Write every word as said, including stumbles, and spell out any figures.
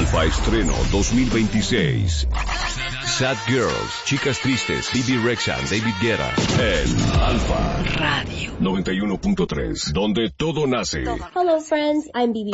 Alfa Estreno dos mil veintiséis. Sad Girls, Chicas Tristes, Bibi Rexha, David Guetta. En Alfa Radio noventa y uno punto tres, donde todo nace. Hello friends, I'm Bibi